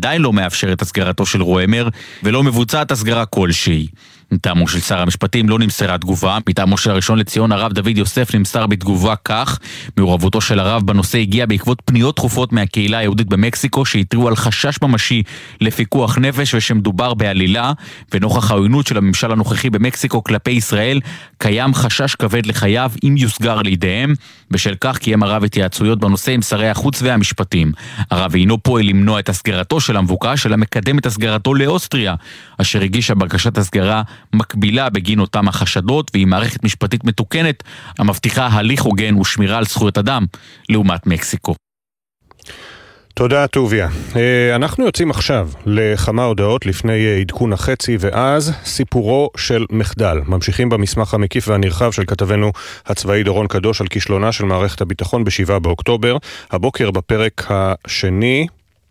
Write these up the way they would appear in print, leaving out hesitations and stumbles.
עדיין לא מאפשר את הסגרתו של רואמר, ולא מבוצעת הסגרה כלשהי. מטעמו של שר המשפטים לא נמסרה תגובה, מטעמו של הראשון לציון הרב דוד יוסף נמסר בתגובה כך: מעורבותו של הרב בנושא הגיע בעקבות פניות תכופות מהקהילה היהודית במקסיקו שהתריעו על חשש ממשי לפיקוח נפש ושמדובר בעלילה, ונוכח העוינות של הממשל הנוכחי במקסיקו כלפי ישראל קיים חשש כבד לחייו אם יוסגר לידיהם. בשל כך קיים הרב התייעצויות בנושא עם שרי החוץ והמשפטים. הרב אינו פועל למנוע את הסגרתו של המבוקש, אלא מקדם את הסגרתו לאוסטריה, אשר הגישה בקשת הסגרה מקבילה בגין אותם החשדות, והיא מערכת משפטית מתוקנת המבטיחה הליך הוגן ושמירה על זכויות אדם לעומת מקסיקו. תודה טוביה. אנחנו יוצאים עכשיו לכמה הודעות לפני עדכון החצי, ואז סיפורו של מחדל. ממשיכים במסמך המקיף והנרחב של כתבנו הצבאי דורון קדוש על כישלונה של מערכת הביטחון ב7 באוקטובר. הבוקר בפרק השני,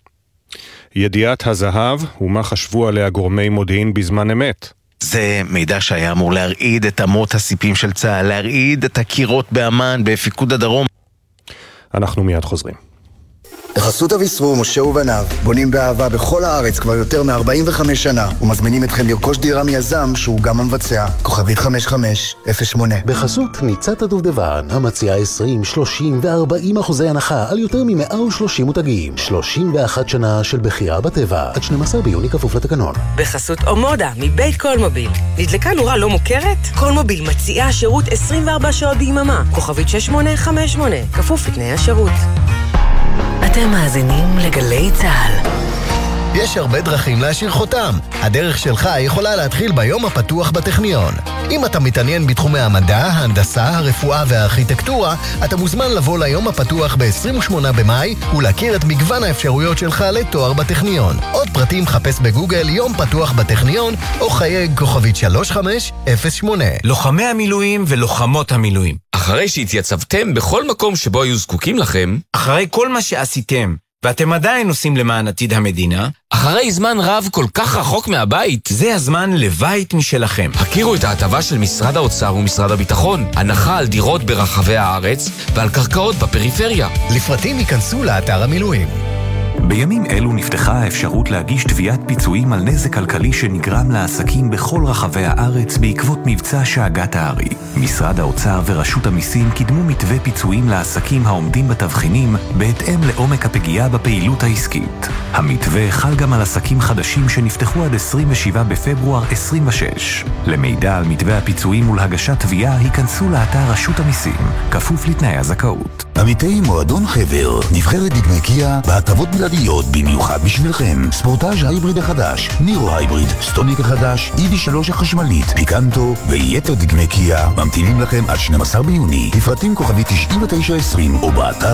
ידיעת הזהב ומה חשבו עליה גורמי מודיעין בזמן אמת. זה מידע שהיה אמור להרעיד את אמות הסיפים של צה"ל, להרעיד את הקירות באמן, בפיקוד הדרום. אנחנו מיד חוזרים. בחסות אביסרור, משה ובניו, בונים באהבה בכל הארץ כבר יותר מ-45 שנה, ומזמינים אתכם לרכוש דירה מיזם שהוא גם המבצע. כוכבית 5508. בחסות ניצת הדובדבן, המציעה 20, 30 ו-40% הנחה על יותר מ-130 מותגים. 31 שנה של בחירה בטבע, עד 12 ביוני כפוף לתקנון. בחסות אומודה, מבית קולמוביל. נדלקה נורה לא מוכרת? קולמוביל מציעה שירות 24 שעות ביממה. כוכבית 6858, כפוף לתנאי השירות. אתם מאזינים לגלי צה"ל. יש הרבה דרכים להשאיר חותם. הדרך שלך יכולה להתחיל ביום הפתוח בטכניון. אם אתה מתעניין בתחומי המדע, ההנדסה, הרפואה והארכיטקטורה, אתה מוזמן לבוא ליום הפתוח ב-28 במאי ולהכיר את מגוון האפשרויות שלך לתואר בטכניון. עוד פרטים חפש בגוגל יום פתוח בטכניון או חייג כוכבית 3508. לוחמי המילואים ולוחמות המילואים, אחרי שהתייצבתם בכל מקום שבו היו זקוקים לכם, אחרי כל מה שעשיתם ואתם עדיין עושים למען עתיד המדינה, אחרי זמן רב כל כך רחוק מהבית, זה הזמן לבית משלכם. הכירו את ההטבה של משרד האוצר ומשרד הביטחון, הנחה על דירות ברחבי הארץ ועל קרקעות בפריפריה. לפרטים ייכנסו לאתר המילואים. בימים אלו נפתחה האפשרות להגיש תביעת פיצויים על נזק כלכלי שנגרם לעסקים בכל רחבי הארץ בעקבות מבצע שאגת הארי. משרד האוצר ורשות המיסים קידמו מתווה פיצויים לעסקים העומדים בתבחינים בהתאם לעומק הפגיעה בפעילות העסקית. המתווה חל גם על עסקים חדשים שנפתחו עד 27 בפברואר 26. למידע על מתווה הפיצויים ולהגשת תביעה היכנסו לאתר רשות המיסים, כפוף לתנאי הזכאות. עמיתי מועדון חבר, נבחרת דגמי קיה בהטבות בלעדיות במיוחד בשבילכם. ספורטאז' ההיבריד החדש, נירו ההיבריד, סטוניק החדש, EV3 החשמלית, פיקנטו ויתר דגמי קיה ממתינים לכם עד 12 ביוני. לפרטים כוכבית 9920 או באתר